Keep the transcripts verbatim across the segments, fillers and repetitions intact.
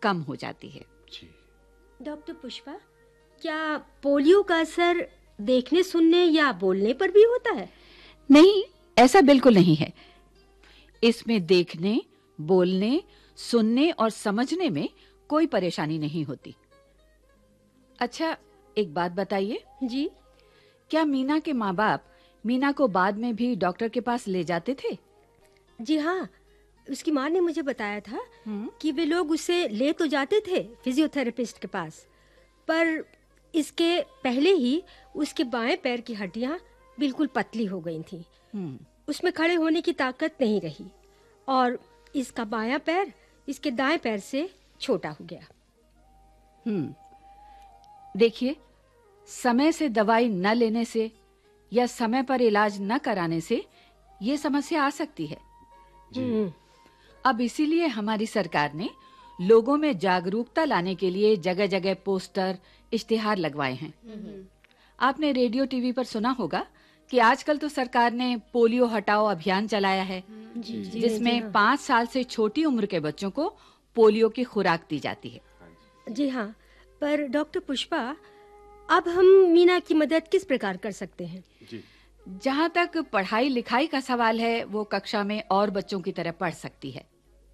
कम हो जाती है। जी। डॉक्टर पुष्पा, क्या पोलियो का असर देखने, सुनने या बोलने पर भी होता है? नहीं, ऐसा बिल्कुल नहीं है। इसमें देखने, बोलने, सुनने और समझने में कोई परेशानी नहीं होती। अच्छा, एक बात बताइए। जी। क्या मीना के माँ बाप मीना को बाद में भी डॉक्टर के पास ले जाते थे? जी हाँ, उसकी माँ ने मुझे बताया था कि वे लोग उसे ले तो जाते थे फिजियोथेरेपिस्ट के पास, पर इसके पहले ही उसके बाएं पैर की हड्डियां बिल्कुल पतली हो गई थीं। उसमें खड़े होने की ताकत नहीं रही और इसका बायां पैर इसके दाएं पैर से छोटा हो गया। हम्म देखिए, समय से दवाई न लेने से या समय पर इलाज न कराने से ये समस्या आ सकती है। जी। अब इसीलिए हमारी सरकार ने लोगों में जागरूकता लाने के लिए जगह-जगह पोस्टर, इश्तिहार लगवाए हैं। आपने रेडियो टीवी पर सुना होगा कि आजकल तो सरकार ने पोलियो हटाओ अभियान चलाया है, जी, जी, जिसमें जी हाँ। पाँच साल से छोटी उम्र के बच्चों को पोलियो की खुराक दी जाती है। जी हाँ, पर डॉक्टर पुष्पा, अब हम मीना की मदद किस प्रकार कर सकते हैं? जी। जहाँ तक पढ़ाई लिखाई का सवाल है, वो कक्षा में और बच्चों की तरह पढ़ सकती है।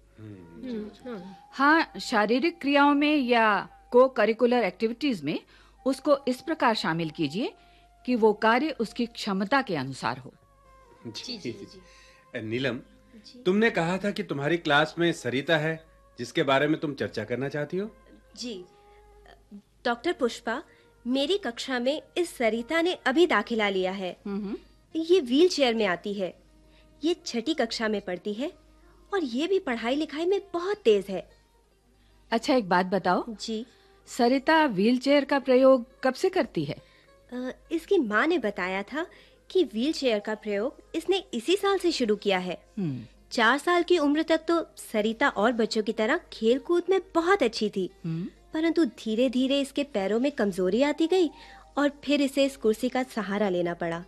हाँ, शारीरिक क्रियाओं में या को करिकुलर एक्टिविटीज में उसको इस प्रकार शामिल कीजिए कि वो कार्य उसकी क्षमता के अनुसार हो। जी जी जी। नीलम, तुमने कहा था कि तुम्हारी क्लास में सरिता है, जिसके बारे में तुम चर्चा करना चाहती हो। जी डॉक्टर पुष्पा, मेरी कक्षा में इस सरिता ने अभी दाखिला लिया है। ये व्हील चेयर में आती है। ये छठी कक्षा में पढ़ती है और ये भी पढ़ाई लिखाई में बहुत तेज है। अच्छा, एक बात बताओ। जी। सरिता व्हीलचेयर का प्रयोग कब से करती है? आ, इसकी माँ ने बताया था कि व्हील चेयर का प्रयोग इसने इसी साल से शुरू किया है। चार साल की उम्र तक तो सरिता और बच्चों की तरह खेल कूद में बहुत अच्छी थी, परंतु धीरे धीरे इसके पैरों में कमजोरी आती गई और फिर इसे इस कुर्सी का सहारा लेना पड़ा।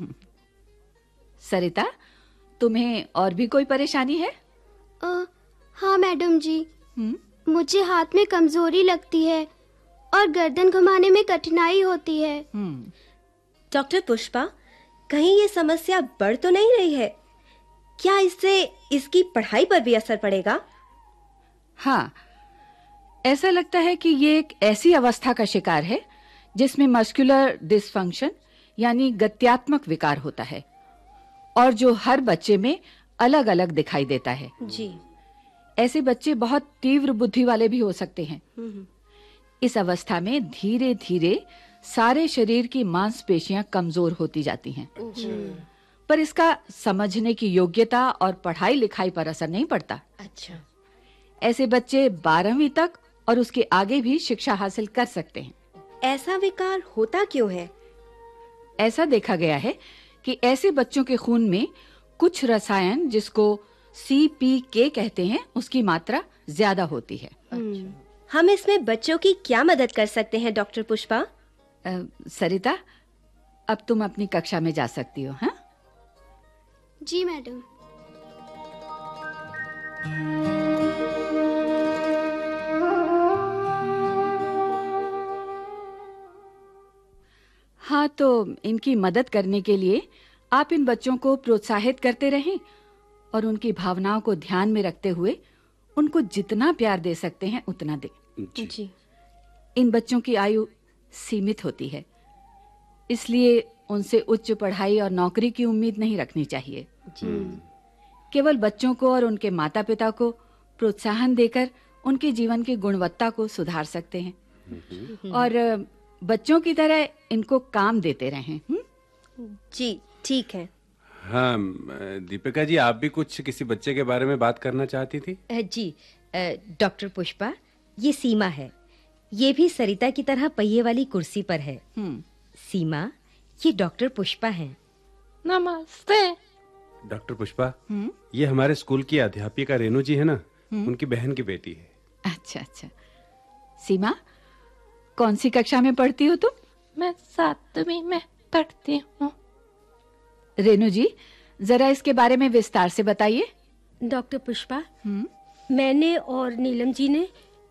सरिता, तुम्हें और भी कोई परेशानी है? आ, हाँ मैडम जी, मुझे हाथ में कमजोरी लगती है और गर्दन घुमाने में कठिनाई होती है। डॉक्टर पुष्पा, कहीं ये समस्या बढ़ तो नहीं रही है? क्या इससे इसकी पढ़ाई पर भी असर पड़ेगा? हाँ, ऐसा लगता है कि ये एक ऐसी अवस्था का शिकार है जिसमें मस्कुलर डिसफंक्शन यानी गत्यात्मक विकार होता है और जो हर बच्चे में अलग-अलग दिखाई देता है। जी। ऐसे बच्चे बहुत तीव्र बुद्धि वाले भी हो सकते हैं। इस अवस्था में धीरे-धीरे सारे शरीर की मांसपेशियां कमजोर होती जाती हैं, पर इसका समझने की योग्यता और पढ़ाई लिखाई पर असर नहीं पड़ता। अच्छा। ऐसे बच्चे बारहवीं तक और उसके आगे भी शिक्षा हासिल कर सकते हैं। ऐसा विकार होता क्यों है? ऐसा देखा गया है कि ऐसे बच्चों के खून में कुछ रसायन, जिसको सी पी के कहते हैं, उसकी मात्रा ज्यादा होती है। हम इसमें बच्चों की क्या मदद कर सकते हैं डॉक्टर पुष्पा? आ, सरिता, अब तुम अपनी कक्षा में जा सकती हो। हाँ जी मैडम। हाँ, तो इनकी मदद करने के लिए आप इन बच्चों को प्रोत्साहित करते रहें और उनकी भावनाओं को ध्यान में रखते हुए उनको जितना प्यार दे सकते हैं उतना दें। जी। जी। इन बच्चों की आयु सीमित होती है, इसलिए उनसे उच्च पढ़ाई और नौकरी की उम्मीद नहीं रखनी चाहिए। केवल बच्चों को और उनके माता-पिता को प्रोत्साहन देकर उनके जीवन की गुणवत्ता को सुधार सकते हैं और बच्चों की तरह इनको काम देते रहें। जी, ठीक है। हाँ दीपिका जी, आप भी कुछ किसी बच्चे के बारे में बात करना चाहती थी? जी डॉक्टर पुष्पा, ये सीमा है। ये भी सरिता की तरह पहिए वाली कुर्सी पर है। सीमा, ये डॉक्टर पुष्पा हैं। नमस्ते। डॉक्टर पुष्पा, ये हमारे स्कूल की अध्यापिका रेनू जी है ना, उनकी बहन की बेटी है। अच्छा अच्छा। सीमा, कौन सी कक्षा में पढ़ती हो तुम? मैं सातवीं में पढ़ती हूँ। रेनू जी, जरा इसके बारे में विस्तार से बताइए। डॉक्टर पुष्पा, मैंने और नीलम जी ने